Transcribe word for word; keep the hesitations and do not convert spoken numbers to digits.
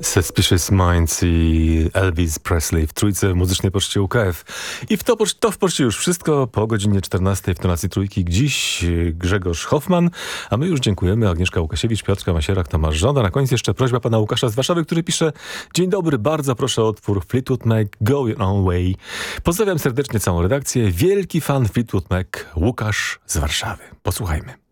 Suspicious Minds i Elvis Presley w trójce w muzycznej poczcie U K F. I w to, to w poczcie już wszystko. Po godzinie czternastej w tonacji trójki dziś Grzegorz Hoffman, a my już dziękujemy. Agnieszka Łukasiewicz, Piotrka Masierak, Tomasz Żąda. Na koniec jeszcze prośba pana Łukasza z Warszawy, który pisze: dzień dobry, bardzo proszę o utwór Fleetwood Mac, Go Your Own Way. Pozdrawiam serdecznie całą redakcję. Wielki fan Fleetwood Mac, Łukasz z Warszawy. Posłuchajmy.